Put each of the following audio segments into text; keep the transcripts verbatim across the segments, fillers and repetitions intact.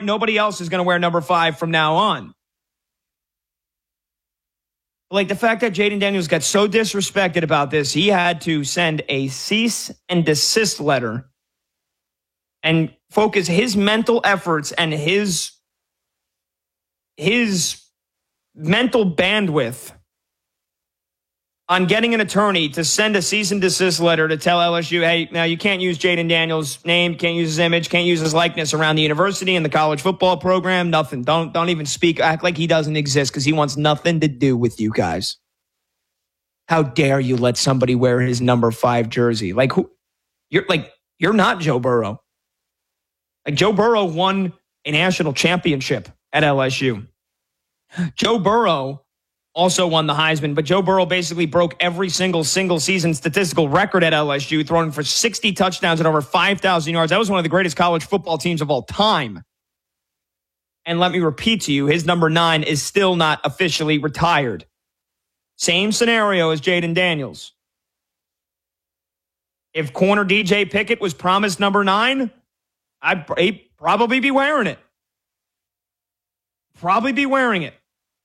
nobody else is going to wear number five from now on. Like the fact that Jayden Daniels got so disrespected about this, he had to send a cease and desist letter and focus his mental efforts and his, his mental bandwidth on getting an attorney to send a cease and desist letter to tell L S U, hey, now you can't use Jayden Daniels' name, can't use his image, can't use his likeness around the university and the college football program, nothing. Don't, don't even speak, act like he doesn't exist because he wants nothing to do with you guys. How dare you let somebody wear his number five jersey? Like, who? You're like, you're not Joe Burrow. Like, Joe Burrow won a national championship at L S U. Joe Burrow also won the Heisman, but Joe Burrow basically broke every single single season statistical record at L S U, throwing for sixty touchdowns and over five thousand yards. That was one of the greatest college football teams of all time. And let me repeat to you, his number nine is still not officially retired. Same scenario as Jayden Daniels. If corner D J Pickett was promised number nine, I'd he'd probably be wearing it. Probably be wearing it.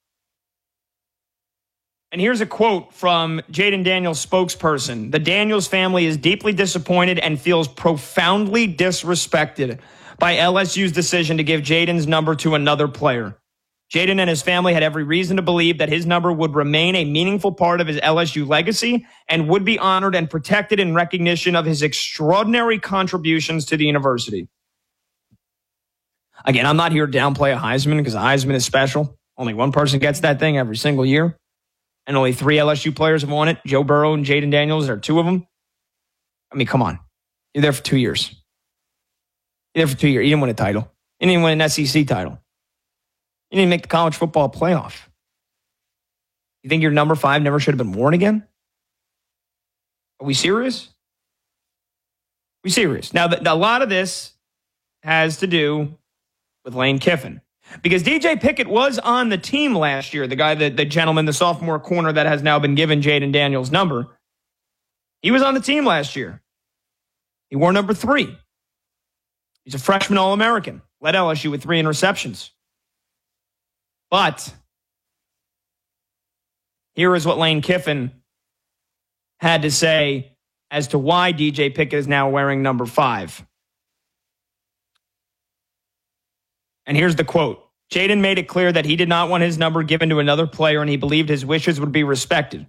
And here's a quote from Jayden Daniels' spokesperson. The Daniels family is deeply disappointed and feels profoundly disrespected by L S U's decision to give Jayden's number to another player. Jayden and his family had every reason to believe that his number would remain a meaningful part of his L S U legacy and would be honored and protected in recognition of his extraordinary contributions to the university. Again, I'm not here to downplay a Heisman because a Heisman is special. Only one person gets that thing every single year. And only three L S U players have won it. Joe Burrow and Jayden Daniels are two of them. I mean, come on. You're there for two years. You're there for two years. You didn't win a title. You didn't even win an S E C title. You didn't make the college football playoff. You think your number five never should have been worn again? Are we serious? Are we serious? Now, the, a lot of this has to do with Lane Kiffin. Because D J Pickett was on the team last year, the guy, that the gentleman, the sophomore corner that has now been given Jayden Daniels' number. He was on the team last year. He wore number three. He's a freshman All-American, led L S U with three interceptions. But here is what Lane Kiffin had to say as to why D J Pickett is now wearing number five. And here's the quote. Jayden made it clear that he did not want his number given to another player and he believed his wishes would be respected.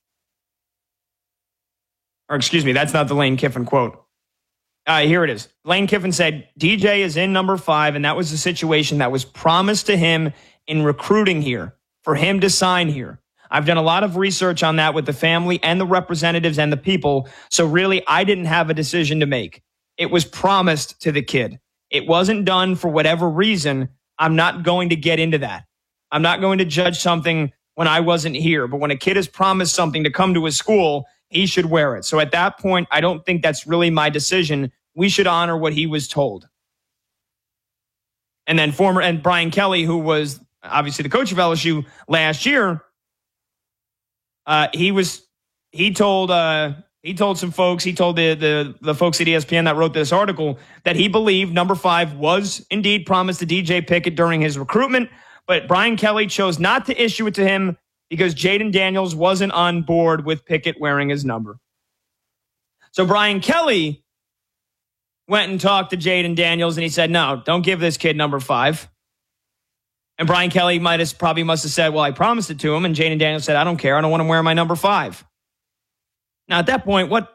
Or excuse me, that's not the Lane Kiffin quote. Uh, here it is. Lane Kiffin said, D J is in number five, and that was the situation that was promised to him in recruiting here, for him to sign here. I've done a lot of research on that with the family and the representatives and the people, so really I didn't have a decision to make. It was promised to the kid. It wasn't done for whatever reason. I'm not going to get into that. I'm not going to judge something when I wasn't here. But when a kid is promised something to come to his school, he should wear it. So at that point, I don't think that's really my decision. We should honor what he was told. And then former, and Brian Kelly, who was obviously the coach of L S U last year, uh, he was, he told, uh, He told some folks, he told the, the the folks at E S P N that wrote this article that he believed number five was indeed promised to D J Pickett during his recruitment, but Brian Kelly chose not to issue it to him because Jayden Daniels wasn't on board with Pickett wearing his number. So Brian Kelly went and talked to Jayden Daniels and he said, no, don't give this kid number five. And Brian Kelly might have probably must have said, well, I promised it to him. And Jayden Daniels said, I don't care. I don't want him wearing my number five. Now, at that point, what,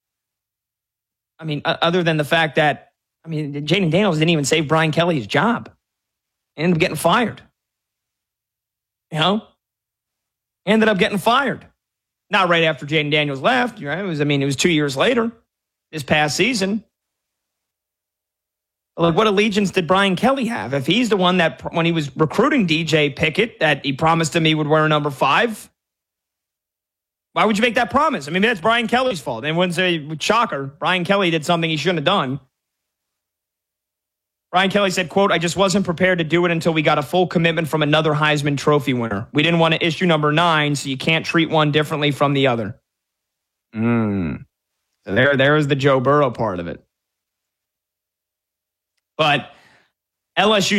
I mean, other than the fact that, I mean, Jayden Daniels didn't even save Brian Kelly's job. He ended up getting fired. You know? He ended up getting fired. Not right after Jayden Daniels left. Right? It was, I mean, it was two years later, this past season. Like, what allegiance did Brian Kelly have? If he's the one that, when he was recruiting D J Pickett, that he promised him he would wear a number five, why would you make that promise? I mean, that's Brian Kelly's fault. And wouldn't say, shocker, Brian Kelly did something he shouldn't have done. Brian Kelly said, quote, I just wasn't prepared to do it until we got a full commitment from another Heisman Trophy winner. We didn't want to issue number nine, so you can't treat one differently from the other. Mm. So there, there is the Joe Burrow part of it. But L S U